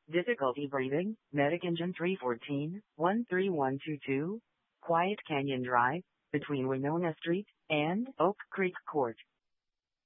Difficulty breathing, Medic Engine 314, 13122, Quiet Canyon Drive, between Winona Street and Oak Creek Court.